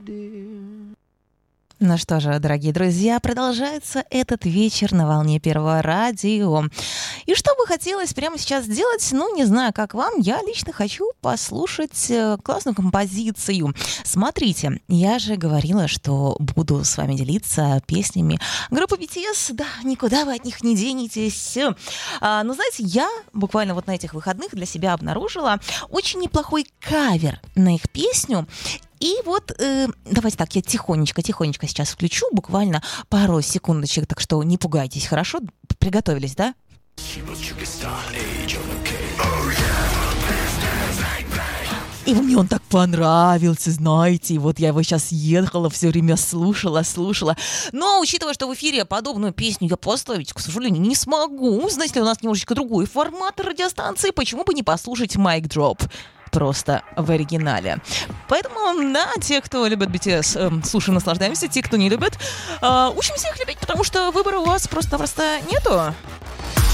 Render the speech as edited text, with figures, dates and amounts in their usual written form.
Ну что же, дорогие друзья, продолжается этот вечер на волне Первого радио. И что бы хотелось прямо сейчас сделать, ну, не знаю, как вам, я лично хочу послушать классную композицию. Смотрите, я же говорила, что буду с вами делиться песнями группы BTS, да, никуда вы от них не денетесь. Но знаете, я буквально вот на этих выходных для себя обнаружила очень неплохой кавер на их песню. И вот, давайте так, я тихонечко сейчас включу, буквально пару секундочек, так что не пугайтесь, хорошо? Приготовились, да? И мне он так понравился, знаете, и вот я его сейчас ехала, все время слушала. Но, учитывая, что в эфире подобную песню я поставить, к сожалению, не смогу. Знаете, у нас немножечко другой формат радиостанции, почему бы не послушать Mic Drop? Просто в оригинале. Поэтому, да, те, кто любит BTS, слушаем, наслаждаемся. Те, кто не любит, учимся их любить, потому что выбора у вас просто-напросто нету.